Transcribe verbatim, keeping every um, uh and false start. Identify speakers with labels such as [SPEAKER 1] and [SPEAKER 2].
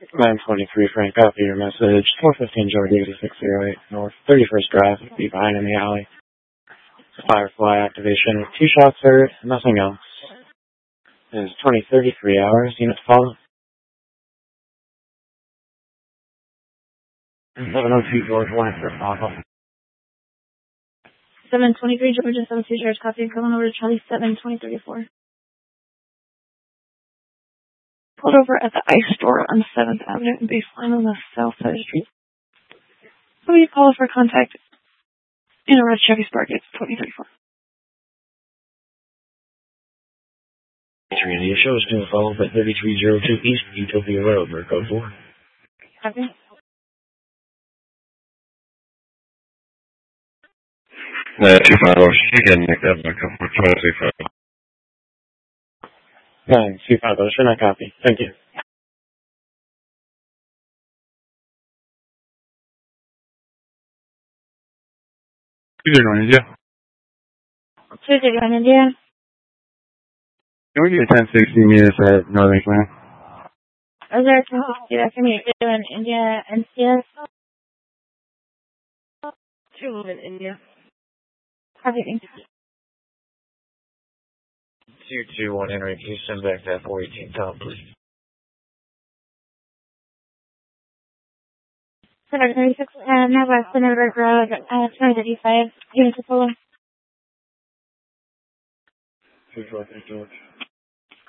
[SPEAKER 1] nine twenty-three Frank, copy your message. four fifteen Georgia eighty-six oh eight North, thirty-first Drive, be behind in the alley. Firefly activation with two shots heard, nothing else. It is twenty thirty-three hours, unit follow. seven oh two George Lancer, follow.
[SPEAKER 2] seven twenty-three Georgia, seven two George, copy, going over to Charlie seven twenty thirty-four. Pulled over at the ice store on seventh Avenue and baseline on the south side of the street. What do you call for contact in a red Chevy Spark? It's twenty thirty-four.
[SPEAKER 1] Trinity show is going to follow up at thirty-three oh two East Utopia Road, where code four.
[SPEAKER 2] Copy.
[SPEAKER 3] Uh, two five oh, again, make that back up for twenty-five.
[SPEAKER 1] nine two five oh, should I copy? Thank you.
[SPEAKER 3] two zero one India.
[SPEAKER 2] two zero one India.
[SPEAKER 3] Can we get ten sixty meters at Northern Command?
[SPEAKER 2] Is there a do that for me? Two in India and C S? Two in India. Copy, thank you.
[SPEAKER 1] two two one Henry Houston, back to four eighteen Tom, please.
[SPEAKER 2] seven thirty-six, uh, now West Cinnamon Road, uh, twenty thirty-five, unit to follow.
[SPEAKER 1] two four three George.